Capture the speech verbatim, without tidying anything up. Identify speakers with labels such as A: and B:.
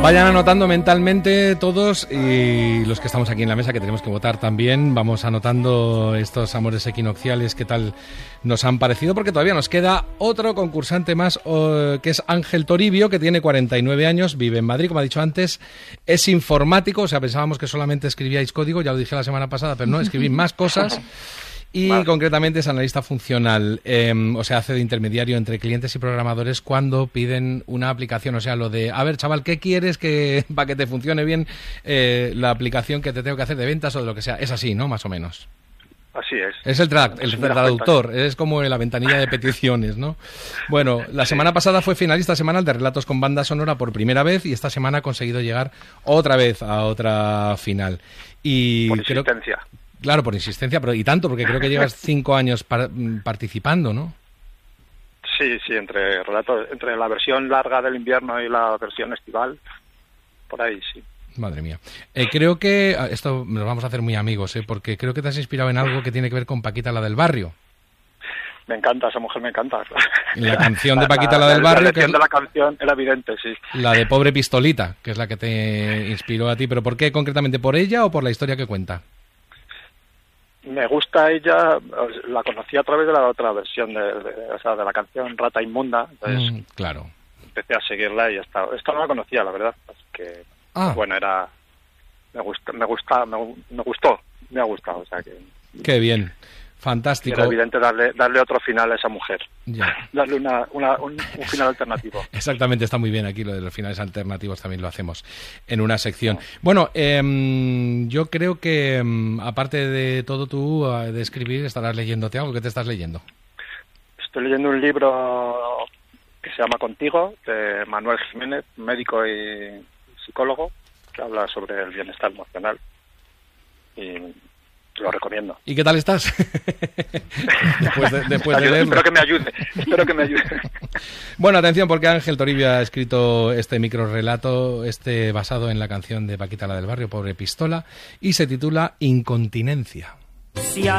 A: Vayan anotando mentalmente todos, y los que estamos aquí en la mesa, que tenemos que votar también, vamos anotando estos amores equinocciales, qué tal nos han parecido, porque todavía nos queda otro concursante más, uh, que es Ángel Toribio, que tiene cuarenta y nueve años, vive en Madrid, como ha dicho antes, es informático, o sea, pensábamos que solamente escribíais código, ya lo dije la semana pasada, pero no, escribí más cosas. Y vale. Concretamente es analista funcional, eh, o sea, hace de intermediario entre clientes y programadores cuando piden una aplicación. O sea, lo de, a ver, chaval, ¿qué quieres que para que te funcione bien eh, la aplicación que te tengo que hacer de ventas o de lo que sea? Es así, ¿no? Más o menos.
B: Así es.
A: Es el, tra el traductor, es como la ventanilla de peticiones, ¿no? Bueno, la semana pasada fue finalista semanal de Relatos con Banda Sonora por primera vez, y esta semana ha conseguido llegar otra vez a otra final. Y
B: por
A: creo
B: insistencia.
A: Claro, por insistencia, pero y tanto, porque creo que llevas cinco años par participando, ¿no?
B: Sí, sí, entre relatos, entre la versión larga del invierno y la versión estival, por ahí sí.
A: Madre mía. Eh, creo que, esto nos vamos a hacer muy amigos, ¿eh? Porque creo que te has inspirado en algo que tiene que ver con Paquita, la del barrio.
B: Me encanta, esa mujer me encanta.
A: La canción de Paquita, la, la del barrio...
B: La
A: que
B: letra de la canción era evidente, sí.
A: La de Pobre Pistolita, que es la que te inspiró a ti. ¿Pero por qué concretamente? ¿Por ella o por la historia que cuenta?
B: Me gusta ella, la conocí a través de la otra versión, de, de, o sea, de la canción Rata Inmunda. Entonces,
A: mm, claro.
B: Empecé a seguirla y ya está. Esta no la conocía, la verdad. Así que,
A: ah.
B: bueno, era... Me gusta, me gusta, me, me gustó, me ha gustado. O sea que...
A: Qué bien. Fantástico.
B: Era evidente darle, darle otro final a esa mujer.
A: Ya.
B: Darle una, una, un, un final alternativo.
A: Exactamente, está muy bien aquí lo de los finales alternativos, también lo hacemos en una sección. Bueno, eh, yo creo que aparte de todo tú, de escribir, estarás leyéndote algo. ¿Qué te estás leyendo?
B: Estoy leyendo un libro que se llama Contigo, de Manuel Jiménez, médico y psicólogo, que habla sobre el bienestar emocional. Y... lo recomiendo.
A: ¿Y qué tal estás? después de, después de
B: espero que me ayude, espero que me ayude.
A: Bueno, atención, porque Ángel Toribio ha escrito este microrrelato, este basado en la canción de Paquita, la del barrio, Pobre Pistola, y se titula Incontinencia.